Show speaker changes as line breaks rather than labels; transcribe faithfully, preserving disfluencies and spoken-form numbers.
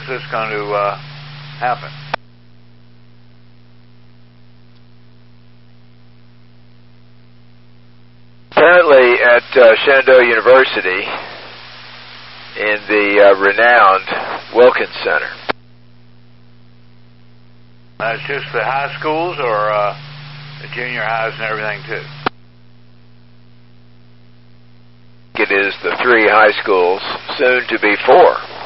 this going to uh, happen?
Apparently at uh, Shenandoah University in the uh, renowned Wilkins Center.
That's just the high schools or uh, the junior highs and everything too?
It is the three high schools, soon to be four.